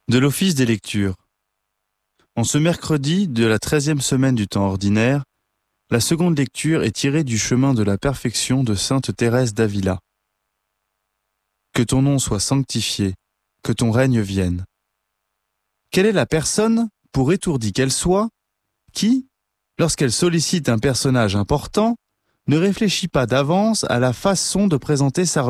De l'Office des lectures. En ce mercredi de la 13e semaine du temps ordinaire, la seconde lecture est tirée du chemin de la perfection de sainte Thérèse d'Avila. Que ton nom soit sanctifié, que ton règne vienne. Quelle est la personne, pour étourdie qu'elle soit, qui, lorsqu'elle sollicite un personnage important, ne réfléchit pas d'avance à la façon de présenter sa